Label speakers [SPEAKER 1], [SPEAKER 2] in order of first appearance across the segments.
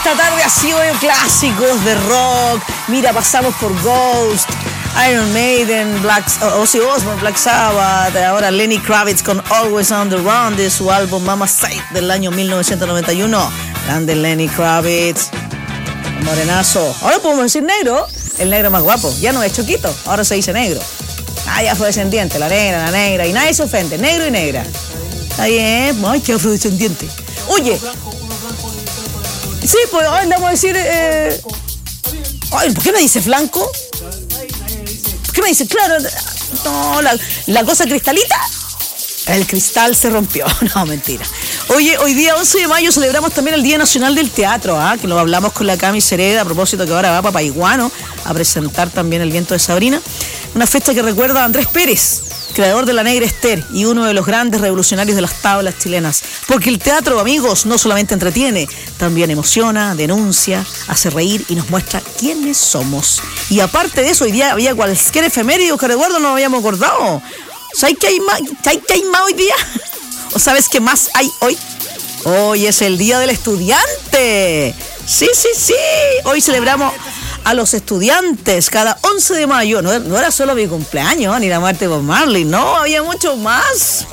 [SPEAKER 1] esta tarde ha sido de clásicos de rock. Mira, pasamos por Ghost, Iron Maiden, Ozzy Osbourne, Black Sabbath, ahora Lenny Kravitz con Always on the Run de su álbum Mama Said del año 1991. Grande Lenny Kravitz, morenazo. Ahora podemos decir negro, el negro más guapo. Ya no es choquito, ahora se dice negro. Ya afrodescendiente, la negra, y nadie se ofende, negro y negra. Está bien, ay, qué afrodescendiente. Oye, sí, pues hoy le vamos a decir. Ay, ¿por qué me dice blanco? ¿Por qué me dice? Claro, no, la cosa cristalita. El cristal se rompió. No, mentira. Oye, hoy día 11 de mayo celebramos también el Día Nacional del Teatro, que lo hablamos con la Cami Cereda, a propósito que ahora va Papá Iguano a presentar también El Viento de Sabrina. Una fecha que recuerda a Andrés Pérez, creador de La Negra Ester y uno de los grandes revolucionarios de las tablas chilenas. Porque el teatro, amigos, no solamente entretiene, también emociona, denuncia, hace reír y nos muestra quiénes somos. Y aparte de eso, hoy día había cualquier efeméride, Oscar Eduardo, no nos habíamos acordado. ¿Sabes qué hay más? Hoy día? ¿O sabes qué más hay hoy? Hoy es el Día del Estudiante. Sí. Hoy celebramos a los estudiantes cada 11 de mayo. No era solo mi cumpleaños, ni la muerte de Bob Marley. No, había mucho más.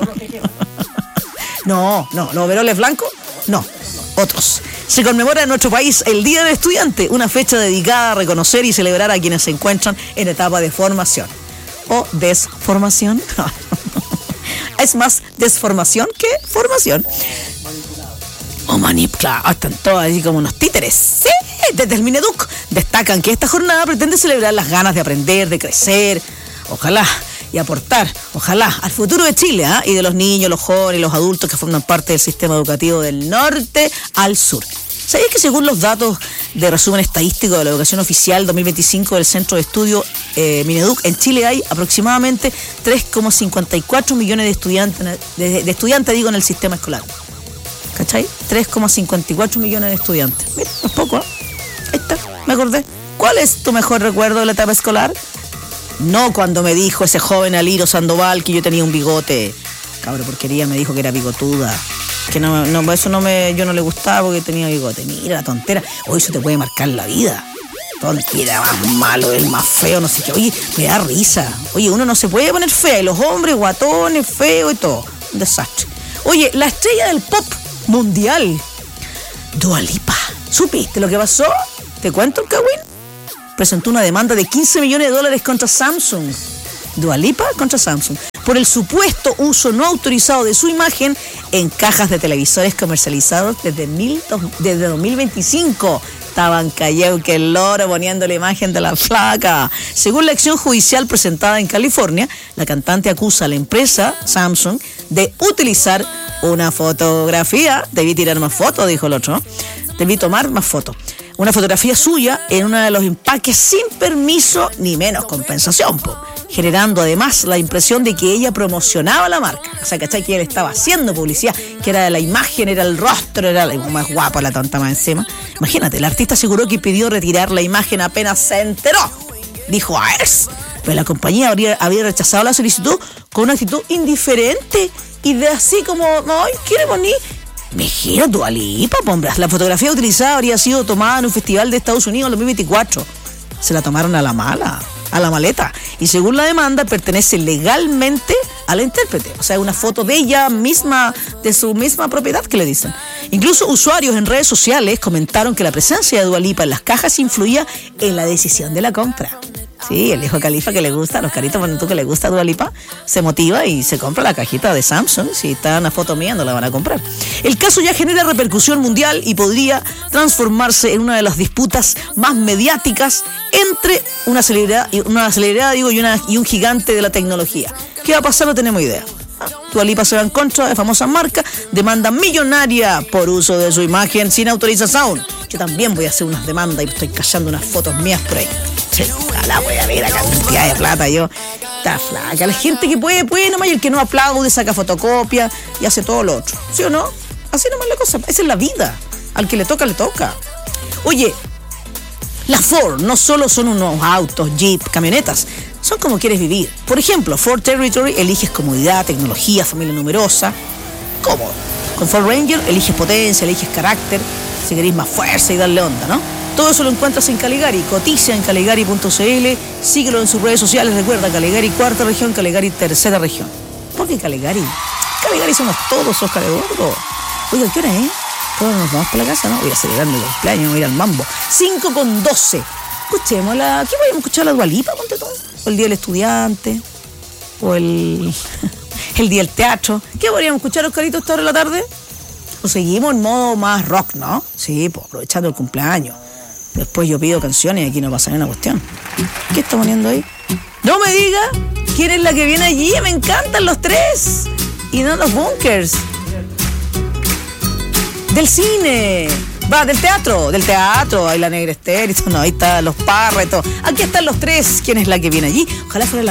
[SPEAKER 1] No, ¿Veroles Blanco? No, otros. Se conmemora en nuestro país el Día del Estudiante, una fecha dedicada a reconocer y celebrar a quienes se encuentran en etapa de formación. ¿O desformación? Es más desformación que formación. O claro, están todos así como unos títeres. Sí, desde el Mineduc destacan que esta jornada pretende celebrar las ganas de aprender, de crecer, ojalá, y aportar, ojalá, al futuro de Chile, y de los niños, los jóvenes y los adultos que forman parte del sistema educativo del norte al sur. ¿Sabías que según los datos de resumen estadístico de la educación oficial 2025 del Centro de Estudio Mineduc, en Chile hay aproximadamente 3,54 millones de estudiantes en el sistema escolar? ¿Cachai? 3,54 millones de estudiantes. Mira, no es poco, Ahí está, me acordé. ¿Cuál es tu mejor recuerdo de la etapa escolar? No cuando me dijo ese joven Aliro Sandoval que yo tenía un bigote. Cabrón, porquería, me dijo que era bigotuda. Que eso yo no le gustaba porque tenía bigote. Mira la tontera. Hoy eso te puede marcar la vida. Tontera, más malo, el más feo, no sé qué. Oye, me da risa. Oye, uno no se puede poner fea. Y los hombres, guatones, feos y todo. Un desastre. Oye, la estrella del pop mundial, Dua Lipa. ¿Supiste lo que pasó? ¿Te cuento, Kawin? Presentó una demanda de $15 millones contra Samsung. Dua Lipa contra Samsung por el supuesto uso no autorizado de su imagen en cajas de televisores comercializados desde 2025. Estaban callados que el loro poniendo la imagen de la flaca. Según la acción judicial presentada en California, la cantante acusa a la empresa Samsung de utilizar una fotografía. Debí tirar más fotos, dijo el otro. Debí tomar más fotos. Una fotografía suya en uno de los empaques sin permiso ni menos compensación, generando además la impresión de que ella promocionaba la marca. O sea, ¿cachai? Que él estaba haciendo publicidad, que era la imagen, era el rostro, era la más guapa la tonta más encima. Imagínate, el artista aseguró que pidió retirar la imagen apenas se enteró. Dijo, pero la compañía había rechazado la solicitud con una actitud indiferente y de así como, ay, quiere poner. Me giro Dua Lipa, hombre. La fotografía utilizada habría sido tomada en un festival de Estados Unidos en 2024. Se la tomaron a la maleta. Y según la demanda, pertenece legalmente a la intérprete. O sea, una foto de ella misma, de su misma propiedad, que le dicen. Incluso usuarios en redes sociales comentaron que la presencia de Dua Lipa en las cajas influía en la decisión de la compra. Sí, el hijo de Califa que le gusta, los caritos, bueno, tú que le gusta Dua Lipa, se motiva y se compra la cajita de Samsung. Si está una foto mía, no la van a comprar. El caso ya genera repercusión mundial y podría transformarse en una de las disputas más mediáticas entre una celebridad y un gigante de la tecnología. ¿Qué va a pasar? No tenemos idea. Dua Lipa se va en contra de famosas marcas, demanda millonaria por uso de su imagen sin autorización. Yo también voy a hacer unas demandas y estoy cachando unas fotos mías por ahí. La voy a ver la cantidad de plata. Yo, está flaca. La gente que puede nomás, y el que no aplaude, saca fotocopia y hace todo lo otro. ¿Sí o no? Así nomás la cosa. Esa es la vida. Al que le toca, le toca. Oye, las Ford no solo son unos autos, Jeep, camionetas. Son como quieres vivir. Por ejemplo, Ford Territory eliges comodidad, tecnología, familia numerosa. Cómodo. Con Ford Ranger eliges potencia, eliges carácter, si queréis más fuerza y darle onda, ¿no? Todo eso lo encuentras en Caligari. Cotiza en caligari.cl, síguelo en sus redes sociales. Recuerda, Caligari cuarta región, Caligari tercera región. ¿Por qué Caligari? Caligari somos todos, Oscar Eduardo. Oiga, ¿qué hora es? ¿Todos nos vamos para la casa? No, voy a celebrar mi cumpleaños, voy a ir al mambo. 5:12. Escuchémosla. ¿Qué podemos escuchar? ¿La Dua Lipa, ponte tú? ¿O el Día del Estudiante? ¿O el Día del Teatro? ¿Qué podríamos escuchar, Oscarito, a esta hora de la tarde? ¿O seguimos en modo más rock, no? Sí, pues aprovechando el cumpleaños. Después yo pido canciones y aquí no pasa ni una cuestión. ¿Qué está poniendo ahí? No me diga quién es la que viene allí. Me encantan los tres. Y no los bunkers. Del cine. Va, del teatro. Ahí la Negra Esther y todo. No, ahí están los Parra y todo. Aquí están los tres. ¿Quién es la que viene allí? Ojalá fuera la